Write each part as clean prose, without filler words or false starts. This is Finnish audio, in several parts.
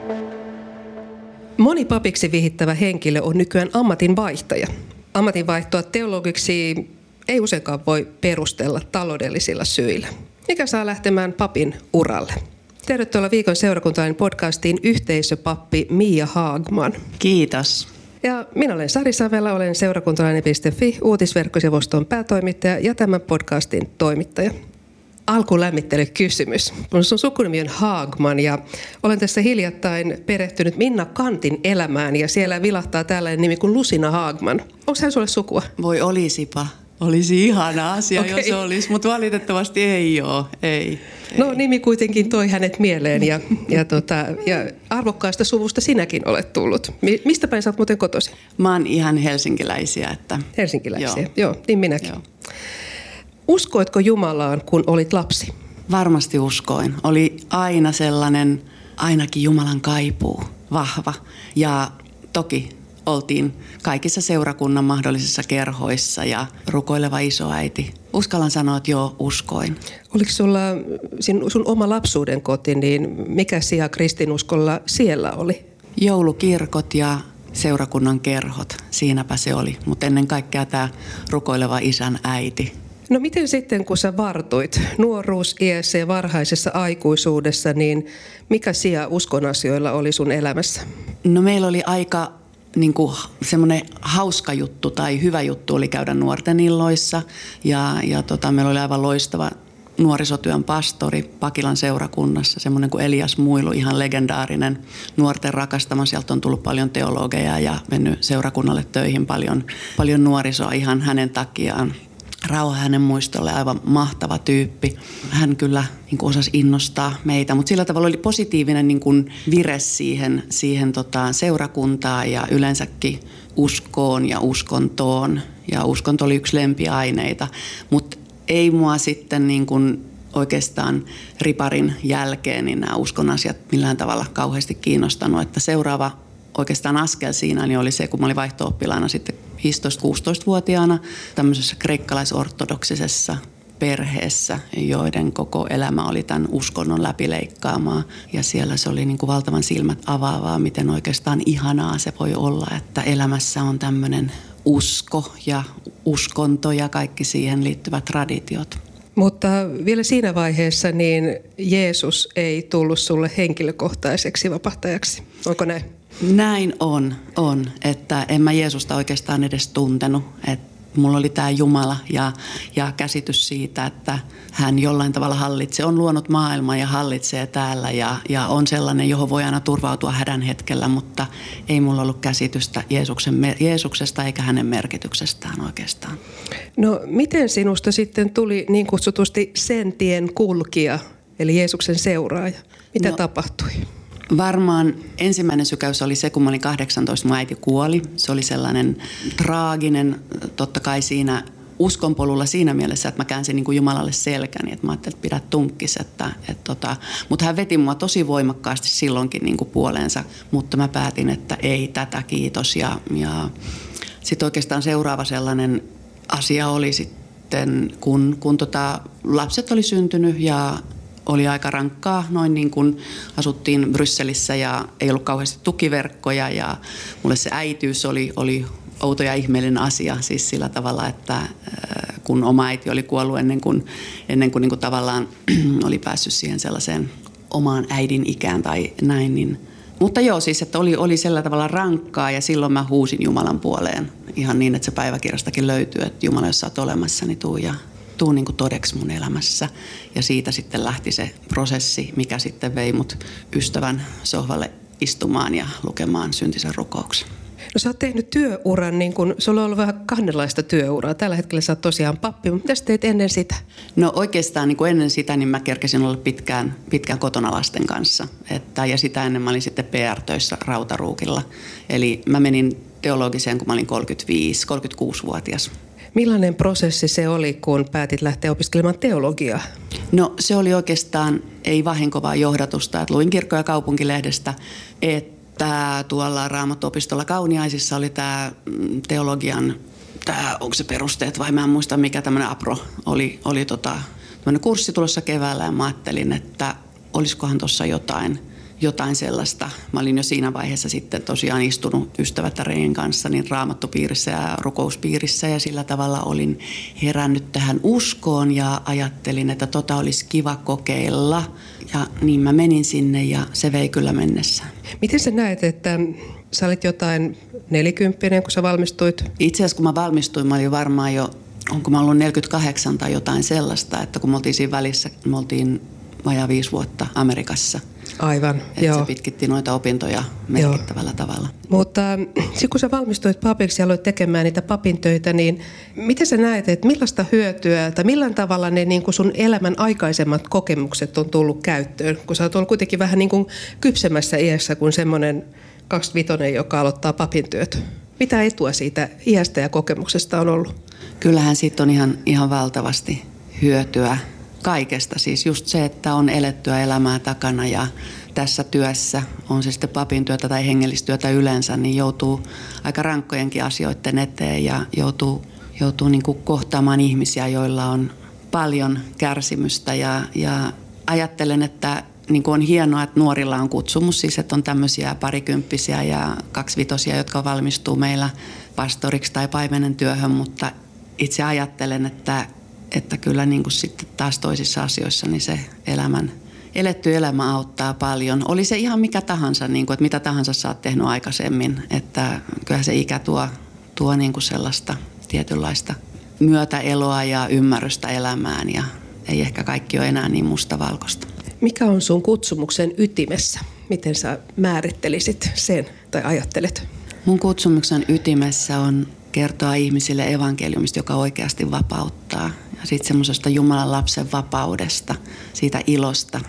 Moni papiksi vihittävä henkilö on nykyään ammatinvaihtaja. Ammatinvaihtoa teologiksi ei useinkaan voi perustella taloudellisilla syillä. Mikä saa lähtemään papin uralle? Tervetuloa Viikon seurakuntalainen podcastiin yhteisöpappi Mia Haagman. Kiitos. Ja minä olen Sari Savela, olen seurakuntalainen.fi uutisverkkosivuston päätoimittaja ja tämän podcastin toimittaja. Alkuun lämmittelykysymys. Sun sukunimi on Haagman ja olen tässä hiljattain perehtynyt Minna Kantin elämään ja siellä vilahtaa tällainen nimi kuin Lucina Haagman. Onko hän sulle sukua? Voi olisipa. Olisi ihana asia, okay, jos olisi, mutta valitettavasti ei ole. Ei. No nimi kuitenkin toi hänet mieleen ja arvokkaasta suvusta sinäkin olet tullut. Mistä päin sä oot muuten kotoisin? Mä oon ihan helsinkiläisiä. Helsinkiläisiä, joo niin minäkin. Joo. Uskoitko Jumalaan, kun olit lapsi? Varmasti uskoin. Oli aina sellainen, ainakin Jumalan kaipuu, vahva. Ja toki oltiin kaikissa seurakunnan mahdollisissa kerhoissa ja rukoileva isoäiti. Uskallan sanoa, että joo, uskoin. Oliko sulla sun oma lapsuuden koti, niin mikä sija kristinuskolla siellä oli? Joulukirkot ja seurakunnan kerhot, siinäpä se oli. Mutta ennen kaikkea tämä rukoileva isän äiti. No miten sitten, kun sä vartuit nuoruusiässä ja varhaisessa aikuisuudessa, niin mikä sija uskon asioilla oli sun elämässä? No meillä oli aika semmoinen hauska juttu tai hyvä juttu oli käydä nuorten illoissa ja meillä oli aivan loistava nuorisotyön pastori Pakilan seurakunnassa, semmoinen kuin Elias Muilu, ihan legendaarinen nuorten rakastama. Sieltä on tullut paljon teologeja ja mennyt seurakunnalle töihin paljon nuorisoa ihan hänen takiaan. Rauha hänen muistolle, aivan mahtava tyyppi. Hän kyllä osasi innostaa meitä, mutta sillä tavalla oli positiivinen vire siihen seurakuntaan ja yleensäkin uskoon ja uskontoon. Ja uskonto oli yksi lempiaineita, mutta ei mua sitten oikeastaan riparin jälkeen niin nämä uskon asiat millään tavalla kauheasti kiinnostanut. Että seuraava oikeastaan askel siinä niin oli se, kun mä olin vaihto-oppilaana sitten 15-16-vuotiaana tämmöisessä kreikkalaisortodoksisessa perheessä, joiden koko elämä oli tämän uskonnon läpileikkaamaa. Ja siellä se oli valtavan silmät avaavaa, miten oikeastaan ihanaa se voi olla, että elämässä on tämmöinen usko ja uskonto ja kaikki siihen liittyvät traditiot. Mutta vielä siinä vaiheessa niin Jeesus ei tullut sulle henkilökohtaiseksi vapahtajaksi. Onko näin? Näin on, että en mä Jeesusta oikeastaan edes tuntenut. Että mulla oli tämä Jumala ja käsitys siitä, että hän jollain tavalla hallitsee, on luonut maailmaa ja hallitsee täällä ja on sellainen, johon voi aina turvautua hädän hetkellä, mutta ei mulla ollut käsitystä Jeesuksesta eikä hänen merkityksestään oikeastaan. No miten sinusta sitten tuli niin kutsutusti sen tien kulkija, eli Jeesuksen seuraaja? Mitä tapahtui? Varmaan ensimmäinen sykäys oli se, kun mä olin 18, mun äiti kuoli. Se oli sellainen traaginen, totta kai siinä uskonpolulla siinä mielessä, että mä käänsin Jumalalle selkäni. Että mä ajattelin, että pidä tunkkis. Mutta hän veti mua tosi voimakkaasti silloinkin puoleensa, mutta mä päätin, että ei tätä kiitos. Ja sitten oikeastaan seuraava sellainen asia oli sitten, kun lapset oli syntynyt ja oli aika rankkaa, noin kun asuttiin Brysselissä ja ei ollut kauheasti tukiverkkoja ja mulle se äitiys oli outo ja ihmeellinen asia siis sillä tavalla, että kun oma äiti oli kuollut ennen kuin tavallaan oli päässyt siihen sellaiseen omaan äidin ikään tai näin. Niin. Mutta joo siis, että oli sillä tavalla rankkaa ja silloin mä huusin Jumalan puoleen ihan niin, että se päiväkirjastakin löytyy, että Jumala, jos sä oot olemassa, niin tuu todeksi mun elämässä. Ja siitä sitten lähti se prosessi, mikä sitten vei mut ystävän sohvalle istumaan ja lukemaan syntisen rukouksen. No sä oot tehnyt työuran, niin kun sulla on ollut vähän kahdenlaista työuraa. Tällä hetkellä sä oot tosiaan pappi, mutta mitä sä teit ennen sitä? No oikeastaan ennen sitä niin mä kerkesin olla pitkään kotona lasten kanssa. Ja sitä ennen mä olin sitten PR-töissä Rautaruukilla. Eli mä menin teologiseen, kun mä olin 36-vuotias. Millainen prosessi se oli, kun päätit lähteä opiskelemaan teologiaa? No se oli oikeastaan ei vahinko, vaan johdatusta. Että luin Kirkko- ja kaupunkilehdestä, että tuolla Raamattuopistolla Kauniaisissa oli tämä teologian, onko se perusteet vai mä en muista mikä tämmöinen APRO oli tämmöinen kurssi tulossa keväällä ja mä ajattelin, että olisikohan tuossa jotain. jotain sellaista. Mä olin jo siinä vaiheessa sitten tosiaan istunut ystävättärien kanssa niin raamattupiirissä ja rukouspiirissä ja sillä tavalla olin herännyt tähän uskoon ja ajattelin, että olisi kiva kokeilla. Ja niin mä menin sinne ja se vei kyllä mennessään. Miten sä näet, että sä olit jotain 40, kun sä valmistuit? Itse asiassa kun mä valmistuin, mä olin varmaan jo, onko mä ollut 48 tai jotain sellaista, että kun me oltiin siinä välissä, me oltiin vajaa 5 vuotta Amerikassa. Aivan, joo. Se pitkitti noita opintoja merkittävällä tavalla. Mutta sitten kun sä valmistuit papiksi ja aloit tekemään niitä papintöitä, niin miten sä näet, että millaista hyötyä tai millään tavalla ne niin kuin sun elämän aikaisemmat kokemukset on tullut käyttöön? Kun sä oot ollut kuitenkin vähän niin kuin kypsemmässä iässä kuin semmoinen 25, joka aloittaa papintyöt. Mitä etua siitä iästä ja kokemuksesta on ollut? Kyllähän siitä on ihan valtavasti hyötyä kaikesta. Siis just se, että on elettyä elämää takana ja tässä työssä, on se sitten papintyötä tai hengellistyötä yleensä, niin joutuu aika rankkojenkin asioiden eteen ja joutuu niin kuin kohtaamaan ihmisiä, joilla on paljon kärsimystä ja ajattelen, että niin kuin on hienoa, että nuorilla on kutsumus, siis että on tämmöisiä parikymppisiä ja 25, jotka valmistuu meillä pastoriksi tai paimenen työhön, mutta itse ajattelen, että kyllä niin kuin sitten taas toisissa asioissa niin se eletty elämä auttaa paljon. Oli se ihan mikä tahansa, niin kuin, että mitä tahansa sä oot tehnyt aikaisemmin, että kyllähän se ikä tuo niin kuin sellaista tietynlaista myötäeloa ja ymmärrystä elämään ja ei ehkä kaikki ole enää niin mustavalkoista. Mikä on sun kutsumuksen ytimessä? Miten sä määrittelisit sen tai ajattelet? Mun kutsumuksen ytimessä on kertoa ihmisille evankeliumista, joka oikeasti vapauttaa. Ja sitten semmoisesta Jumalan lapsen vapaudesta, siitä ilosta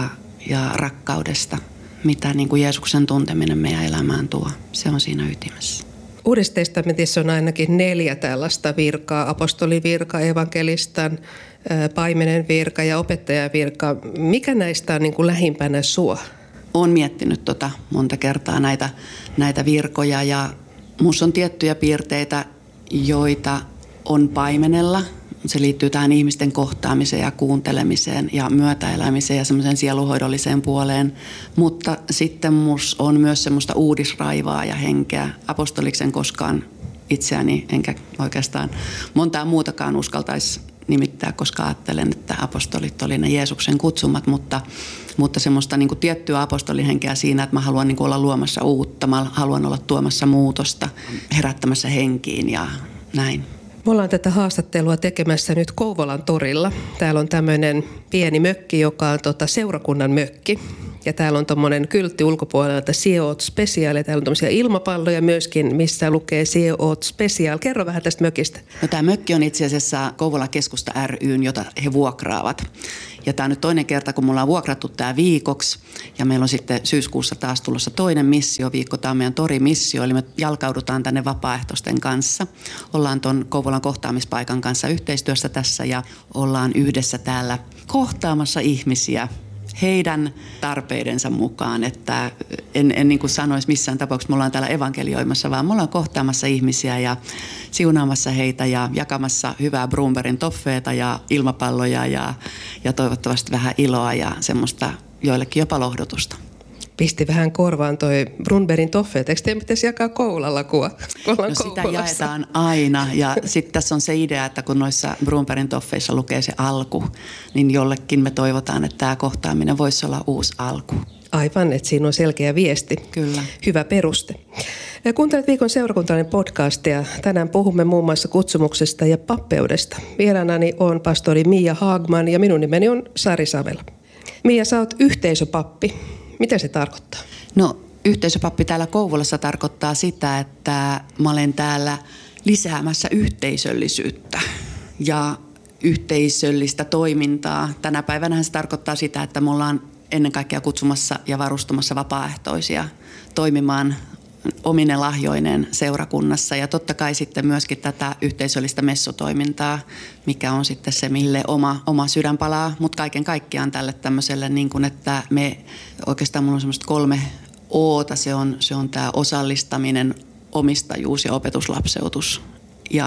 ja rakkaudesta, mitä niin kuin Jeesuksen tunteminen meidän elämään tuo. Se on siinä ytimessä. Uudessa testamentissa on ainakin 4 tällaista virkaa. Apostolivirka, evankelistan, paimenen virka ja opettajan virka. Mikä näistä on niin kuin lähimpänä sua? Olen miettinyt monta kertaa näitä virkoja ja minussa on tiettyjä piirteitä, joita on paimenella. Se liittyy tähän ihmisten kohtaamiseen ja kuuntelemiseen ja myötäelämiseen ja semmoiseen sieluhoidolliseen puoleen. Mutta sitten minussa on myös semmoista uudisraivaa ja henkeä. Apostoliksen koskaan itseäni, enkä oikeastaan montaa muutakaan uskaltaisi nimittää, koska ajattelen, että apostolit oli ne Jeesuksen kutsumat, mutta semmoista niin kuin tiettyä apostolihenkeä siinä, että mä haluan niin kuin olla luomassa uutta, mä haluan olla tuomassa muutosta, herättämässä henkiin ja näin. Me ollaan tätä haastattelua tekemässä nyt Kouvolan torilla. Täällä on tämmöinen pieni mökki, joka on seurakunnan mökki. Ja täällä on tommonen kyltti ulkopuolelta Sielot Special. Ja täällä on tommosia ilmapalloja myöskin, missä lukee Sielot Special. Kerro vähän tästä mökistä. No, tämä mökki on itse asiassa Kouvolan keskusta ry:n, jota he vuokraavat. Ja tämä on nyt toinen kerta, kun me ollaan vuokrattu tämä viikoksi. Ja meillä on sitten syyskuussa taas tulossa toinen missioviikko. Tämä on meidän torimissio, eli me jalkaudutaan tänne vapaaehtoisten kanssa. Ollaan tuon Kouvolan kohtaamispaikan kanssa yhteistyössä tässä ja ollaan yhdessä täällä kohtaamassa ihmisiä heidän tarpeidensa mukaan, että en niin kuin sanoisi missään tapauksessa, me ollaan täällä evankelioimassa, vaan me ollaan kohtaamassa ihmisiä ja siunaamassa heitä ja jakamassa hyvää Brunbergin toffeeta ja ilmapalloja ja toivottavasti vähän iloa ja semmoista joillekin jopa lohdutusta. Pisti vähän korvaan toi Brunbergin toffeet. Eikö teidän pitäisi jakaa koulalla, kun ollaan sitä jaetaan aina. Ja sitten tässä on se idea, että kun noissa Brunbergin toffeissa lukee se alku, niin jollekin me toivotaan, että tämä kohtaaminen voisi olla uusi alku. Aivan, että siinä on selkeä viesti. Kyllä. Hyvä peruste. Kuuntelet Viikon seurakuntalainen podcastia. Tänään puhumme muun muassa kutsumuksesta ja pappeudesta. Vieraanani on pastori Mia Hagman ja minun nimeni on Sari Savela. Mia, sä oot yhteisöpappi. Mitä se tarkoittaa? No, yhteisöpappi täällä Kouvolassa tarkoittaa sitä, että mä olen täällä lisäämässä yhteisöllisyyttä ja yhteisöllistä toimintaa. Tänä päivänä se tarkoittaa sitä, että me ollaan ennen kaikkea kutsumassa ja varustamassa vapaaehtoisia toimimaan omine lahjoineen seurakunnassa ja totta kai sitten myöskin tätä yhteisöllistä messutoimintaa, mikä on sitten se, mille oma sydän palaa, mutta kaiken kaikkiaan tälle tämmöiselle, niin kuin, että me oikeastaan mulla on semmoista 3 O:ta, se on tämä osallistaminen, omistajuus ja opetuslapseutus ja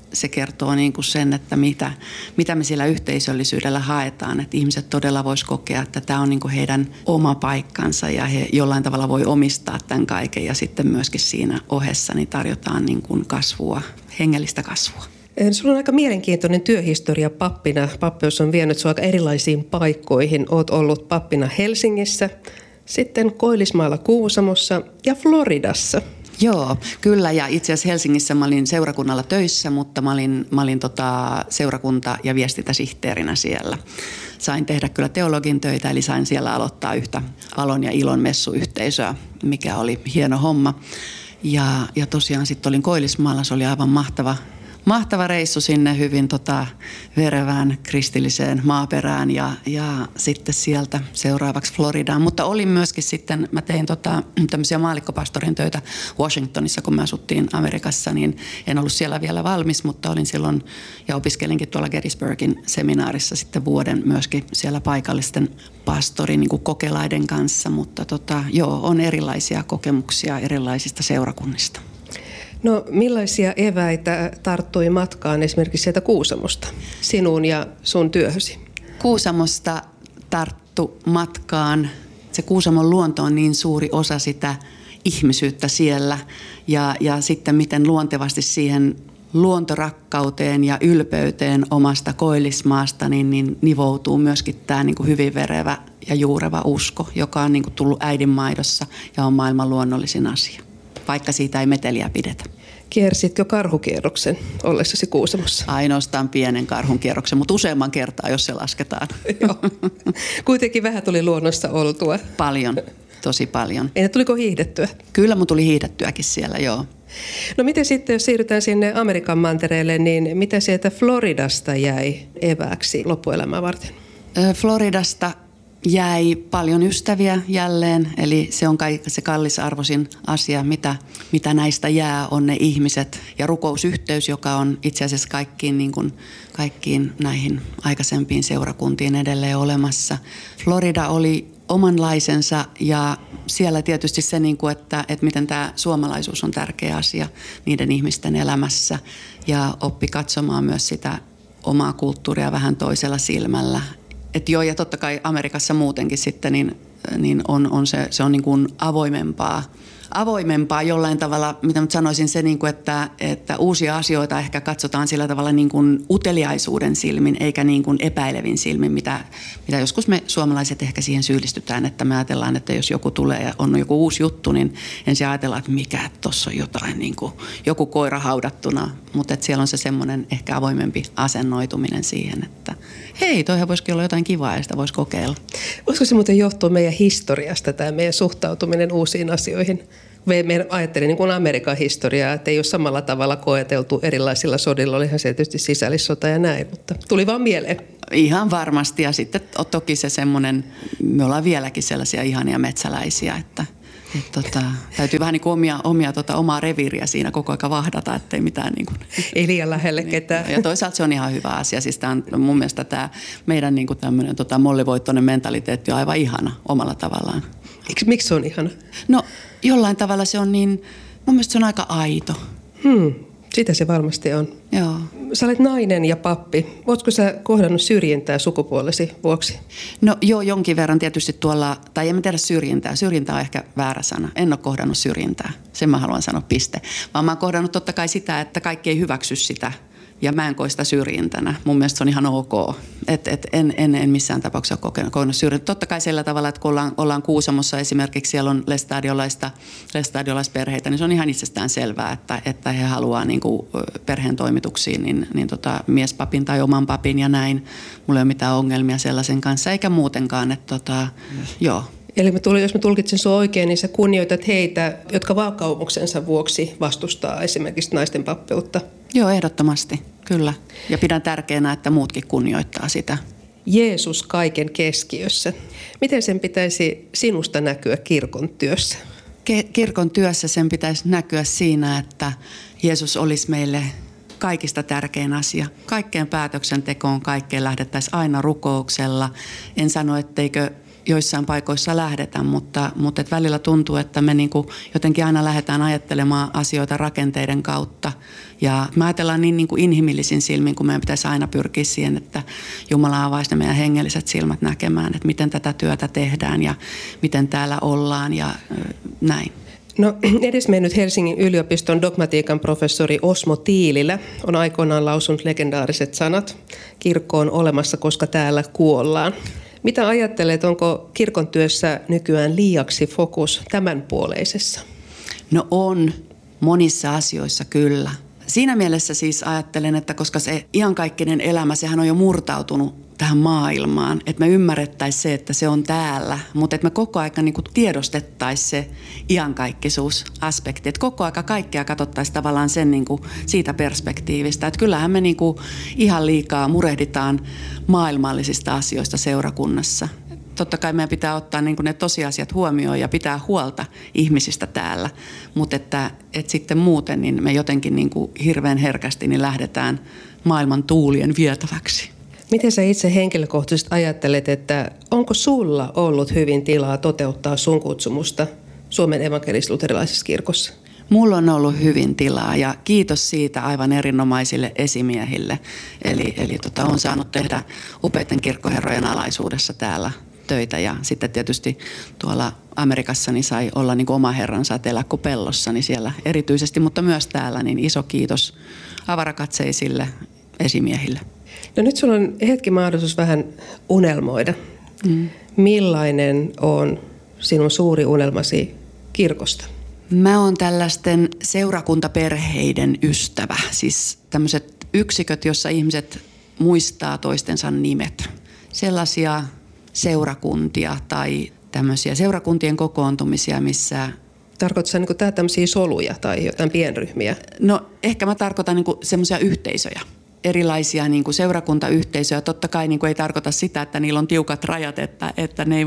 se kertoo niin kuin sen, että mitä me sillä yhteisöllisyydellä haetaan. Että ihmiset todella vois kokea, että tämä on niin kuin heidän oma paikkansa ja he jollain tavalla voi omistaa tämän kaiken. Ja sitten myöskin siinä ohessa niin tarjotaan niin kuin kasvua, hengellistä kasvua. Sulla on aika mielenkiintoinen työhistoria pappina. Pappeus on vienyt sinua aika erilaisiin paikkoihin. Olet ollut pappina Helsingissä, sitten Koillismaalla Kuusamossa ja Floridassa. Joo, kyllä. Ja itse asiassa Helsingissä mä olin seurakunnalla töissä, mutta mä olin seurakunta- ja viestintäsihteerinä siellä. Sain tehdä kyllä teologin töitä, eli sain siellä aloittaa yhtä Alon ja Ilon messuyhteisöä, mikä oli hieno homma. Ja tosiaan sitten olin Koillismaalla, se oli aivan mahtava reissu sinne hyvin verevään kristilliseen maaperään ja sitten sieltä seuraavaksi Floridaan. Mutta olin myöskin sitten, mä tein tämmöisiä maallikkopastorin töitä Washingtonissa, kun me asuttiin Amerikassa, niin en ollut siellä vielä valmis, mutta olin silloin ja opiskelinkin tuolla Gettysburgin seminaarissa sitten vuoden myöskin siellä paikallisten pastorin niin kuin kokelaiden kanssa. Mutta on erilaisia kokemuksia erilaisista seurakunnista. No millaisia eväitä tarttui matkaan esimerkiksi sieltä Kuusamosta, sinuun ja sun työhösi? Kuusamosta tarttu matkaan. Se Kuusamon luonto on niin suuri osa sitä ihmisyyttä siellä ja sitten miten luontevasti siihen luontorakkauteen ja ylpeyteen omasta Koillismaasta niin nivoutuu myöskin tämä niin kuin hyvin verevä ja juureva usko, joka on niin kuin tullut äidinmaidossa ja on maailman luonnollisin asia, vaikka siitä ei meteliä pidetä. Kiersitkö karhukierroksen ollessasi Kuusamossa? Ainoastaan pienen karhunkierroksen, mutta useamman kertaa, jos se lasketaan. Joo. Kuitenkin vähän tuli luonnossa oltua. Paljon, tosi paljon. Entä tuliko hiihdettyä? Kyllä mun tuli hiihdettyäkin siellä, joo. No miten sitten, jos siirrytään sinne Amerikan mantereelle, niin mitä sieltä Floridasta jäi evääksi loppuelämää varten? Floridasta jäi paljon ystäviä jälleen, eli se on se kallisarvoisin asia, mitä näistä jää, on ne ihmiset ja rukousyhteys, joka on itse asiassa kaikkiin näihin aikaisempiin seurakuntiin edelleen olemassa. Florida oli omanlaisensa ja siellä tietysti se, että miten tämä suomalaisuus on tärkeä asia niiden ihmisten elämässä ja oppi katsomaan myös sitä omaa kulttuuria vähän toisella silmällä. Että joo, ja totta kai Amerikassa muutenkin sitten niin on se on niin kuin avoimempaa jollain tavalla, mitä mä sanoisin se, niin kuin, että uusia asioita ehkä katsotaan sillä tavalla niin kuin uteliaisuuden silmin, eikä niin kuin epäilevin silmin, mitä joskus me suomalaiset ehkä siihen syyllistytään, että me ajatellaan, että jos joku tulee ja on joku uusi juttu, niin ensin ajatellaan, että mikä tuossa on jotain, niin kuin joku koira haudattuna, mutta että siellä on se semmoinen ehkä avoimempi asennoituminen siihen, että hei, toihan voisikin olla jotain kivaa ja sitä voisi kokeilla. Voisiko se muuten johtua meidän historiasta, tämä meidän suhtautuminen uusiin asioihin? Me ajattelin niin kuin Amerikan historiaa, että ei ole samalla tavalla koeteltu erilaisilla sodilla. Olihan se tietysti sisällissota ja näin, mutta tuli vaan mieleen. Ihan varmasti ja sitten toki se semmoinen, me ollaan vieläkin sellaisia ihania metsäläisiä, että täytyy vähän niin kuin omaa reviiriä siinä koko ajan vahdata, ettei mitään niin kuin. Ei liian lähelle ketään. Ja toisaalta se on ihan hyvä asia. Siis tämä on mun mielestä tämä meidän niin kuin tämmöinen mollivoittoinen mentaliteetti on aivan ihana omalla tavallaan. Miksi se on ihana? No jollain tavalla se on niin, mun mielestä se on aika aito. Sitä se varmasti on. Joo. Sä olet nainen ja pappi. Ootko sä kohdannut syrjintää sukupuolesi vuoksi? No joo, jonkin verran tietysti tuolla, tai en mä tiedä syrjintää. Syrjintä on ehkä väärä sana. En ole kohdannut syrjintää. Sen mä haluan sanoa piste. Vaan mä oon kohdannut totta kai sitä, että kaikki ei hyväksy sitä. Ja mä en koe sitä syrjintänä. Mun mielestä se on ihan ok. En missään tapauksessa kokenut syrjintää. Totta kai sillä tavalla, että kun ollaan Kuusamossa esimerkiksi, siellä on lestadiolaisperheitä, niin se on ihan itsestään selvää, että he haluaa niin kuin perheen toimituksiin niin miespapin tai oman papin ja näin. Mulla ei ole mitään ongelmia sellaisen kanssa, eikä muutenkaan. Joo. Eli jos mä tulkitsen sinua oikein, niin sä kunnioitat heitä, jotka vakaumuksensa vuoksi vastustaa esimerkiksi naisten pappeutta. Joo, ehdottomasti, kyllä. Ja pidän tärkeänä, että muutkin kunnioittaa sitä. Jeesus kaiken keskiössä. Miten sen pitäisi sinusta näkyä kirkon työssä? Kirkon työssä sen pitäisi näkyä siinä, että Jeesus olisi meille kaikista tärkein asia. Kaikkeen päätöksentekoon, kaikkeen lähdettäisiin aina rukouksella. En sano, etteikö joissain paikoissa lähdetä, mutta et välillä tuntuu, että me niin kuin jotenkin aina lähdetään ajattelemaan asioita rakenteiden kautta. Ja me ajatellaan niin kuin inhimillisin silmin, kun meidän pitäisi aina pyrkiä siihen, että Jumala avaisi ne meidän hengelliset silmät näkemään, että miten tätä työtä tehdään ja miten täällä ollaan ja näin. No, edesmennyt Helsingin yliopiston dogmatiikan professori Osmo Tiililä on aikoinaan lausunut legendaariset sanat: kirkko on olemassa, koska täällä kuollaan. Mitä ajattelet, onko kirkon työssä nykyään liiaksi fokus tämänpuoleisessa? No on, monissa asioissa kyllä. Siinä mielessä siis ajattelen, että koska se iankaikkinen elämä, sehän on jo murtautunut tähän maailmaan, että me ymmärrettäisiin se, että se on täällä, mutta että me koko ajan niin kuin tiedostettaisiin se iankaikkisuusaspekti, että koko ajan kaikkea katsottaisiin tavallaan sen niin kuin siitä perspektiivistä, että kyllähän me niin kuin ihan liikaa murehditaan maailmallisista asioista seurakunnassa. Totta kai meidän pitää ottaa niin kuin ne tosiasiat huomioon ja pitää huolta ihmisistä täällä, mutta että sitten muuten niin me jotenkin niin kuin hirveän herkästi niin lähdetään maailman tuulien vietäväksi. Miten sä itse henkilökohtaisesti ajattelet, että onko sulla ollut hyvin tilaa toteuttaa sun kutsumusta Suomen evankelis-luterilaisessa kirkossa? Mulla on ollut hyvin tilaa ja kiitos siitä aivan erinomaisille esimiehille. Eli on saanut tehdä upeiden kirkkoherrojen alaisuudessa täällä töitä ja sitten tietysti tuolla Amerikassa niin sai olla niin kuin oma herransa Telakko-Pellossa niin siellä erityisesti, mutta myös täällä niin iso kiitos avarakatseisille esimiehille. No nyt sulla on hetki mahdollisuus vähän unelmoida. Millainen on sinun suuri unelmasi kirkosta? Mä oon tällaisten seurakuntaperheiden ystävä, siis tämmöiset yksiköt, jossa ihmiset muistaa toistensa nimet. Sellaisia seurakuntia tai tämmöisiä seurakuntien kokoontumisia, missä... Tarkoitatko sä niin tämmöisiä soluja tai jotain pienryhmiä? No ehkä mä tarkoitan niin semmoisia yhteisöjä. Erilaisia niin kuin seurakuntayhteisöjä. Totta kai niin kuin ei tarkoita sitä, että niillä on tiukat rajat, että ne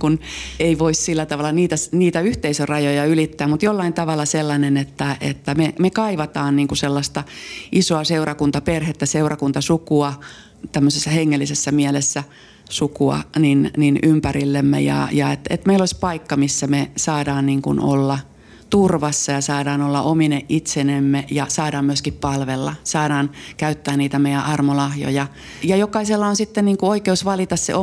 ei vois sillä tavalla niitä yhteisörajoja ylittää, mutta jollain tavalla sellainen, että me kaivataan niin kuin sellaista isoa seurakuntaperhettä, seurakuntasukua, tämmöisessä hengellisessä mielessä sukua niin ympärillemme ja että meillä olisi paikka, missä me saadaan niin kuin olla turvassa ja saadaan olla omine itsenemme ja saadaan myöskin palvella, saadaan käyttää niitä meidän armolahjoja. Ja jokaisella on sitten niin kuin oikeus valita se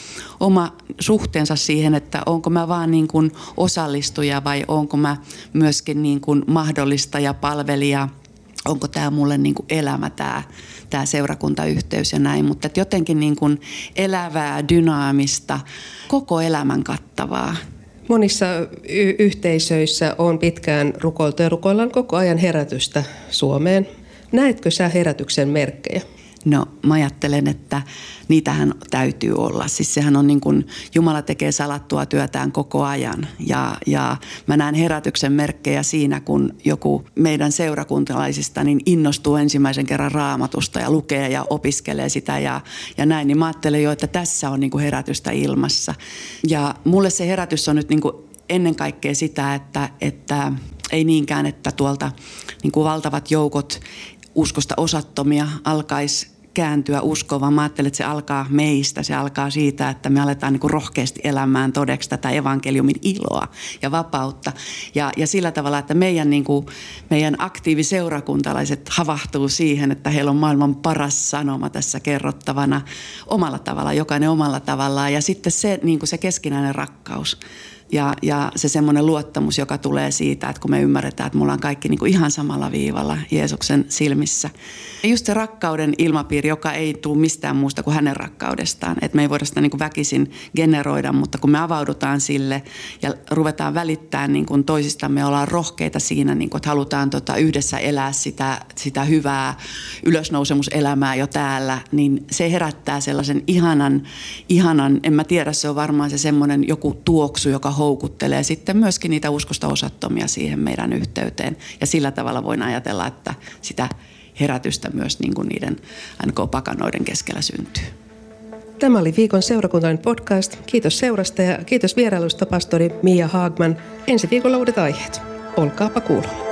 oma suhteensa siihen, että onko mä vaan niin kuin osallistuja vai onko mä myöskin niin kuin mahdollistaja, palvelija, onko tämä mulle niin kuin elämä tämä seurakuntayhteys ja näin. Mutta jotenkin niin kuin elävää, dynaamista, koko elämän kattavaa. Monissa yhteisöissä on pitkään rukoiltu ja rukoillaan koko ajan herätystä Suomeen. Näetkö sä herätyksen merkkejä? No mä ajattelen, että niitähän täytyy olla. Siis sehän on niin kuin Jumala tekee salattua työtään koko ajan ja mä näen herätyksen merkkejä siinä, kun joku meidän seurakuntalaisista niin innostuu ensimmäisen kerran Raamatusta ja lukee ja opiskelee sitä ja näin. Niin mä ajattelen jo, että tässä on niin kuin herätystä ilmassa. Ja mulle se herätys on nyt niin kuin ennen kaikkea sitä, että ei niinkään, että tuolta niin kuin valtavat joukot uskosta osattomia alkaisi kääntyä uskoon, vaan mä ajattelen, että se alkaa meistä. Se alkaa siitä, että me aletaan niin kuin rohkeasti elämään todeksi tätä evankeliumin iloa ja vapautta. Ja sillä tavalla, että meidän aktiiviseurakuntalaiset havahtuu siihen, että heillä on maailman paras sanoma tässä kerrottavana omalla tavalla, jokainen omalla tavallaan. Ja sitten se, niin kuin se keskinäinen rakkaus. Ja se semmoinen luottamus, joka tulee siitä, että kun me ymmärretään, että me ollaan kaikki niin kuin ihan samalla viivalla Jeesuksen silmissä. Ja just se rakkauden ilmapiiri, joka ei tule mistään muusta kuin hänen rakkaudestaan. Että me ei voida sitä niin kuin väkisin generoida, mutta kun me avaudutaan sille ja ruvetaan välittämään niin kuin toisistamme ja ollaan rohkeita siinä, niin kuin, että halutaan yhdessä elää sitä hyvää ylösnousemuselämää jo täällä, niin se herättää sellaisen ihanan, en mä tiedä, se on varmaan se semmoinen joku tuoksu, joka houkuttelee sitten myöskin niitä uskosta osattomia siihen meidän yhteyteen. Ja sillä tavalla voin ajatella, että sitä herätystä myös niin kuin niiden NK-pakanoiden keskellä syntyy. Tämä oli viikon seurakuntalainen podcast. Kiitos seurasta ja kiitos vierailusta pastori Mia Haagman. Ensi viikolla uudet aiheet. Olkaapa kuulolla.